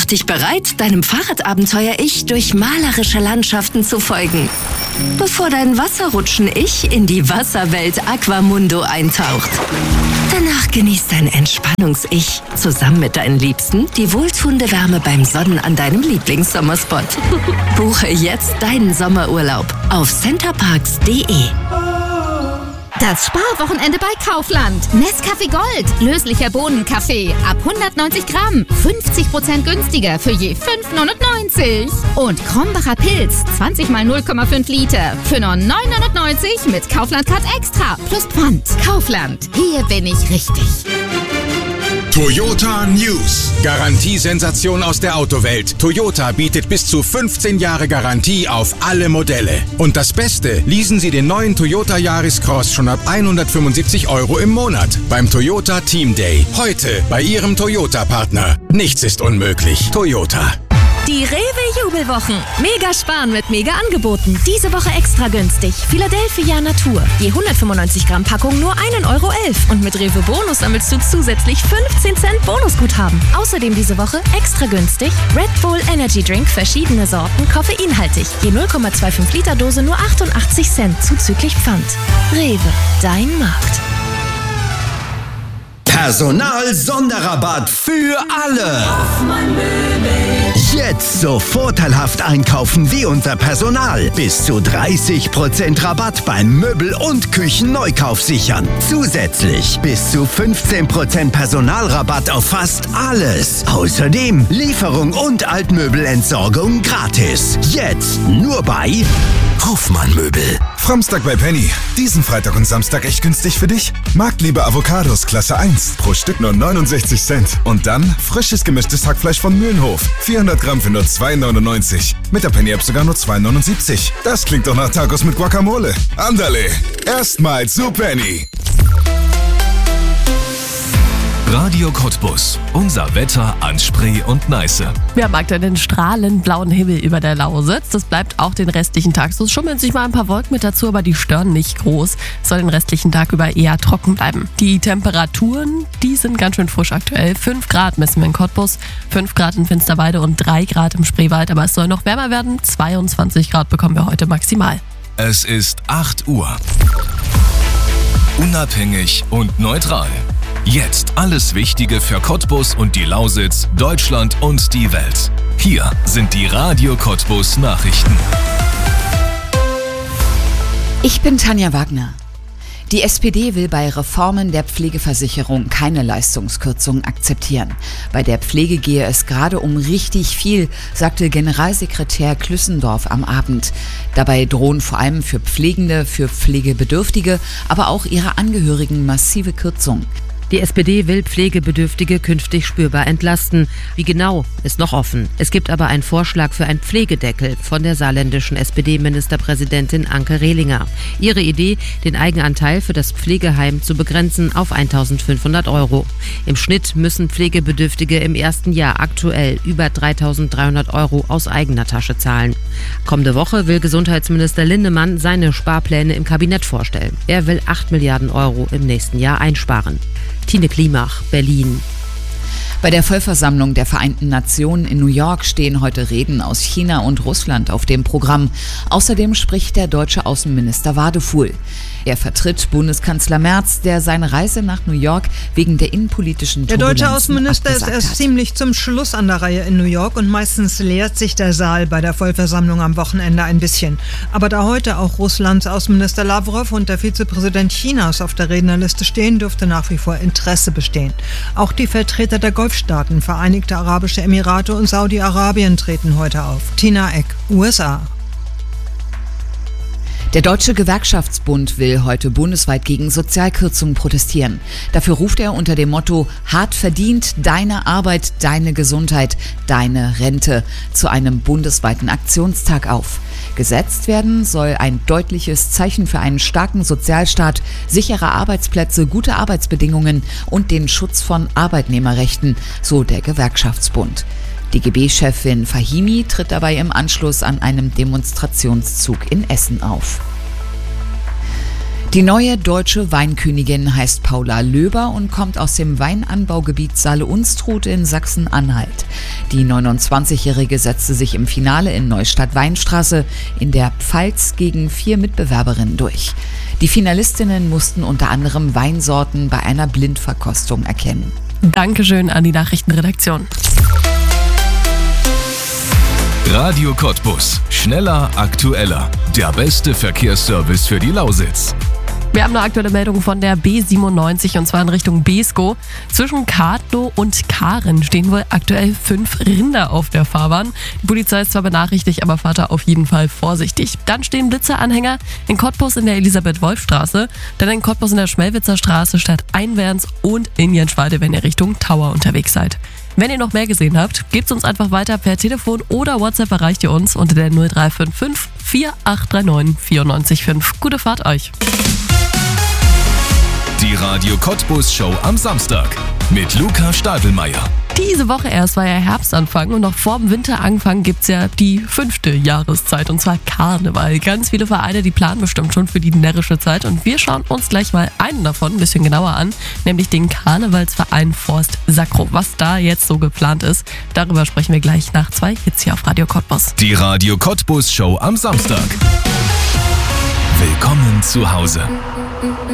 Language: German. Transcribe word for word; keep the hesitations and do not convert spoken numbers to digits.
Mach dich bereit, deinem Fahrradabenteuer-Ich durch malerische Landschaften zu folgen, bevor dein Wasserrutschen-Ich in die Wasserwelt Aquamundo eintaucht. Danach genießt dein Entspannungs-Ich zusammen mit deinen Liebsten die wohltuende Wärme beim Sonnen an deinem Lieblingssommerspot. Buche jetzt deinen Sommerurlaub auf centerparks punkt de. Das Sparwochenende bei Kaufland. Nescafé Gold. Löslicher Bohnenkaffee. Ab hundertneunzig Gramm. fünfzig Prozent günstiger für je fünf neunundneunzig. Und Krombacher Pilz. zwanzig mal null Komma fünf Liter. Für nur neun neunundneunzig mit Kaufland-Card Extra. Plus Pfand. Kaufland. Hier bin ich richtig. Toyota News. Garantiesensation aus der Autowelt. Toyota bietet bis zu fünfzehn Jahre Garantie auf alle Modelle. Und das Beste, leasen Sie den neuen Toyota Yaris Cross schon ab hundertfünfundsiebzig Euro im Monat. Beim Toyota Team Day. Heute bei Ihrem Toyota-Partner. Nichts ist unmöglich. Toyota. Die Rewe-Jubelwochen. Mega sparen mit Mega-Angeboten. Diese Woche extra günstig. Philadelphia Natur. Je hundertfünfundneunzig Gramm Packung nur ein Euro elf. Und mit Rewe Bonus sammelst du zusätzlich fünfzehn Cent Bonusguthaben. Außerdem diese Woche extra günstig Red Bull Energy Drink, verschiedene Sorten, koffeinhaltig. Je null Komma fünfundzwanzig Liter Dose nur achtundachtzig Cent zuzüglich Pfand. Rewe, dein Markt. Personal-Sonderrabatt für alle. Hoffmann Möbel. Jetzt so vorteilhaft einkaufen wie unser Personal. Bis zu dreißig Prozent Rabatt beim Möbel- und Küchenneukauf sichern. Zusätzlich bis zu fünfzehn Prozent Personalrabatt auf fast alles. Außerdem Lieferung und Altmöbelentsorgung gratis. Jetzt nur bei Hoffmann Möbel. Samstag bei Penny. Diesen Freitag und Samstag echt günstig für dich? Marktliebe Avocados Klasse eins. Pro Stück nur neunundsechzig Cent. Und dann frisches gemischtes Hackfleisch von Mühlenhof. vierhundert Gramm für nur zwei neunundneunzig. Mit der Penny-App sogar nur zwei neunundsiebzig. Das klingt doch nach Tacos mit Guacamole. Andale. Erstmal zu Penny. Radio Cottbus. Unser Wetter an Spree und Neiße. Wir haben aktuell den strahlend blauen Himmel über der Lausitz. Das bleibt auch den restlichen Tag so. Es schummeln sich mal ein paar Wolken mit dazu, aber die stören nicht groß. Es soll den restlichen Tag über eher trocken bleiben. Die Temperaturen, die sind ganz schön frisch aktuell. fünf Grad messen wir in Cottbus, fünf Grad in Finsterwalde und drei Grad im Spreewald. Aber es soll noch wärmer werden. zweiundzwanzig Grad bekommen wir heute maximal. Es ist acht Uhr. Unabhängig und neutral. Jetzt alles Wichtige für Cottbus und die Lausitz, Deutschland und die Welt. Hier sind die Radio Cottbus Nachrichten. Ich bin Tanja Wagner. Die S P D will bei Reformen der Pflegeversicherung keine Leistungskürzungen akzeptieren. Bei der Pflege gehe es gerade um richtig viel, sagte Generalsekretär Klüssendorf am Abend. Dabei drohen vor allem für Pflegende, für Pflegebedürftige, aber auch ihre Angehörigen massive Kürzungen. Die S P D will Pflegebedürftige künftig spürbar entlasten. Wie genau, ist noch offen. Es gibt aber einen Vorschlag für einen Pflegedeckel von der saarländischen S P D-Ministerpräsidentin Anke Rehlinger. Ihre Idee, den Eigenanteil für das Pflegeheim zu begrenzen auf eintausendfünfhundert Euro. Im Schnitt müssen Pflegebedürftige im ersten Jahr aktuell über dreitausenddreihundert Euro aus eigener Tasche zahlen. Kommende Woche will Gesundheitsminister Lindemann seine Sparpläne im Kabinett vorstellen. Er will acht Milliarden Euro im nächsten Jahr einsparen. Tine Klimach, Berlin. Bei der Vollversammlung der Vereinten Nationen in New York stehen heute Reden aus China und Russland auf dem Programm. Außerdem spricht der deutsche Außenminister Wadefuhl. Er vertritt Bundeskanzler Merz, der seine Reise nach New York wegen der innenpolitischen Turbulenzen Der deutsche Außenminister ist erst hat. ziemlich zum Schluss an der Reihe in New York und meistens leert sich der Saal bei der Vollversammlung am Wochenende ein bisschen. Aber da heute auch Russlands Außenminister Lavrov und der Vizepräsident Chinas auf der Rednerliste stehen, dürfte nach wie vor Interesse bestehen. Auch die Vertreter der Golfstaaten, Vereinigte Arabische Emirate und Saudi-Arabien treten heute auf. Tina Eck, U S A. Der Deutsche Gewerkschaftsbund will heute bundesweit gegen Sozialkürzungen protestieren. Dafür ruft er unter dem Motto "Hart verdient, deine Arbeit, deine Gesundheit, deine Rente" zu einem bundesweiten Aktionstag auf. Gesetzt werden soll ein deutliches Zeichen für einen starken Sozialstaat, sichere Arbeitsplätze, gute Arbeitsbedingungen und den Schutz von Arbeitnehmerrechten, so der Gewerkschaftsbund. D G B-Chefin Fahimi tritt dabei im Anschluss an einem Demonstrationszug in Essen auf. Die neue deutsche Weinkönigin heißt Paula Löber und kommt aus dem Weinanbaugebiet Saale-Unstrut in Sachsen-Anhalt. Die neunundzwanzigjährige setzte sich im Finale in Neustadt-Weinstraße in der Pfalz gegen vier Mitbewerberinnen durch. Die Finalistinnen mussten unter anderem Weinsorten bei einer Blindverkostung erkennen. Dankeschön an die Nachrichtenredaktion. Radio Cottbus. Schneller, aktueller. Der beste Verkehrsservice für die Lausitz. Wir haben eine aktuelle Meldung von der B siebenundneunzig und zwar in Richtung Beeskow. Zwischen Kadlow und Karen stehen wohl aktuell fünf Rinder auf der Fahrbahn. Die Polizei ist zwar benachrichtigt, aber fahrt da auf jeden Fall vorsichtig. Dann stehen Blitzeranhänger in Cottbus in der Elisabeth-Wolf-Straße, dann in Cottbus in der Schmelwitzer Straße stadteinwärts und in Jenschwalde, wenn ihr Richtung Tower unterwegs seid. Wenn ihr noch mehr gesehen habt, gebt uns einfach weiter per Telefon oder WhatsApp erreicht ihr uns unter der null drei fünf fünf vier acht drei neun vier neun fünf. Gute Fahrt euch! Die Radio Cottbus Show am Samstag mit Luca Stadelmeier. Diese Woche erst war ja Herbstanfang und noch vorm Winteranfang gibt's ja die fünfte Jahreszeit und zwar Karneval. Ganz viele Vereine, die planen bestimmt schon für die närrische Zeit und wir schauen uns gleich mal einen davon ein bisschen genauer an, nämlich den Karnevalsverein Forst Sacro. Was da jetzt so geplant ist, darüber sprechen wir gleich nach zwei Hits hier auf Radio Cottbus. Die Radio Cottbus Show am Samstag. Willkommen zu Hause.